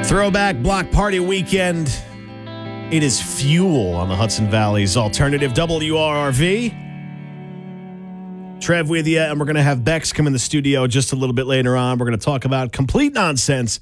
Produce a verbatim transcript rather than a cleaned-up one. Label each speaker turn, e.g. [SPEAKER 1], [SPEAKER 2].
[SPEAKER 1] Throwback Block Party Weekend. It is Fuel on the Hudson Valley's alternative W R R V. Trev with you, and we're going to have Bex come in the studio just a little bit later on. We're going to talk about complete nonsense